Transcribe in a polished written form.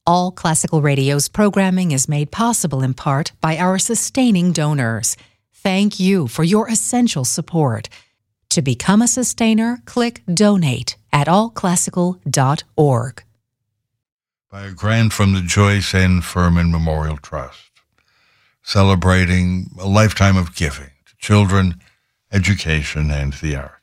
All Classical Radio's programming is made possible in part by our sustaining donors. Thank you for your essential support. To become a sustainer, click Donate at allclassical.org. By a grant from the Joyce N. Furman Memorial Trust, celebrating a lifetime of giving to children, education, and the arts.